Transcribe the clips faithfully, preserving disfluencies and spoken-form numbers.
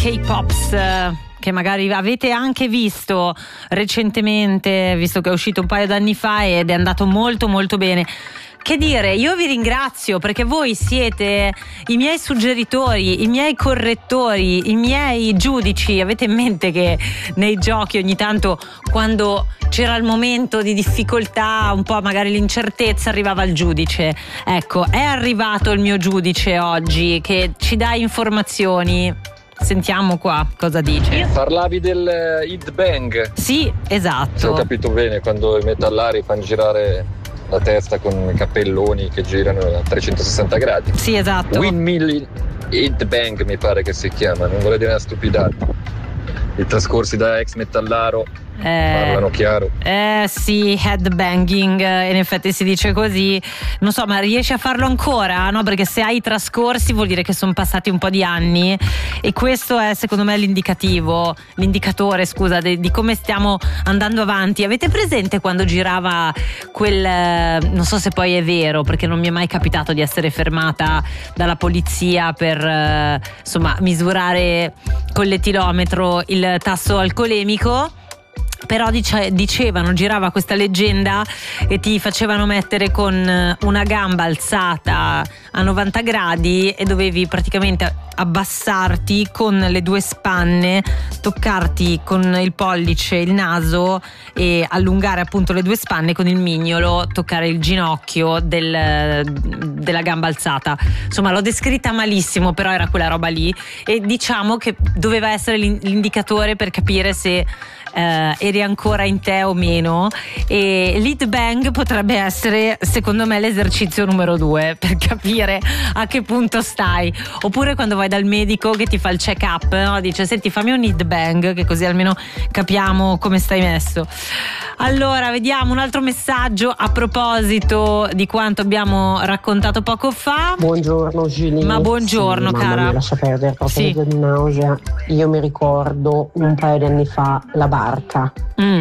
K-Pops eh, che magari avete anche visto recentemente, visto che è uscito un paio d'anni fa ed è andato molto molto bene. Che dire, io vi ringrazio perché voi siete i miei suggeritori, i miei correttori, i miei giudici. Avete in mente che nei giochi ogni tanto, quando c'era il momento di difficoltà, un po' magari l'incertezza, arrivava il giudice. Ecco, è arrivato il mio giudice oggi che ci dà informazioni. Sentiamo qua cosa dice. Parlavi del headbang. Sì, esatto. Se ho capito bene, quando i metallari fanno girare la testa con i cappelloni che girano a trecentosessanta gradi. Sì, esatto. Windmill headbang mi pare che si chiama, non vorrei dire una stupidata. I trascorsi da ex metallaro Eh, parlano chiaro. Eh sì, headbanging, in effetti si dice così. Non so, ma riesci a farlo ancora? No, perché se hai trascorsi vuol dire che sono passati un po' di anni e questo è secondo me l'indicativo, l'indicatore, scusa, di, di come stiamo andando avanti. Avete presente quando girava quel, non so se poi è vero, perché non mi è mai capitato di essere fermata dalla polizia per eh, insomma misurare con l'etilometro il tasso alcolemico? Però dice, dicevano, girava questa leggenda e ti facevano mettere con una gamba alzata a novanta gradi e dovevi praticamente abbassarti con le due spanne, toccarti con il pollice il naso e allungare appunto le due spanne con il mignolo, toccare il ginocchio del, della gamba alzata. Insomma, l'ho descritta malissimo, però era quella roba lì e diciamo che doveva essere l'indicatore per capire se Uh, eri ancora in te o meno, e l'head bang potrebbe essere secondo me l'esercizio numero due per capire a che punto stai, oppure quando vai dal medico che ti fa il check up, no? Dice senti fammi un head bang, che così almeno capiamo come stai messo. Allora vediamo un altro messaggio a proposito di quanto abbiamo raccontato poco fa. Buongiorno Gili. Ma buongiorno, sì, cara. Mamma mia, lascia perdere proprio Sì. di nausea. Io mi ricordo un paio di anni fa la barca. Mm.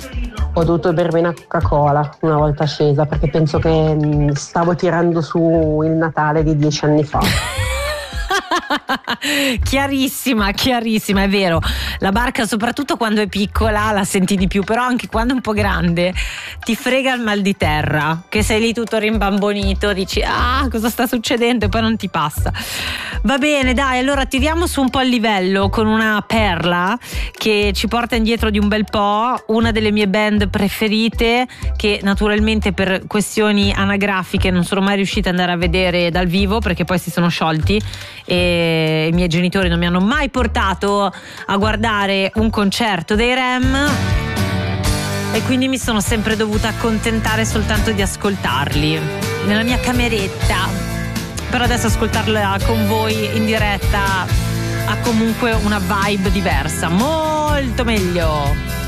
Ho dovuto bermi una Coca-Cola una volta scesa perché penso che mh, stavo tirando su il Natale di dieci anni fa. Chiarissima, chiarissima, è vero. La barca, soprattutto quando è piccola, la senti di più, però anche quando è un po' grande ti frega il mal di terra, che sei lì tutto rimbambonito, dici ah, cosa sta succedendo, e poi non ti passa. Va bene, dai, allora tiriamo su un po' il livello con una perla che ci porta indietro di un bel po', una delle mie band preferite, che naturalmente per questioni anagrafiche non sono mai riuscita ad andare a vedere dal vivo perché poi si sono sciolti e i miei genitori non mi hanno mai portato a guardare un concerto dei R E M e quindi mi sono sempre dovuta accontentare soltanto di ascoltarli nella mia cameretta, però adesso ascoltarla con voi in diretta ha comunque una vibe diversa, molto meglio.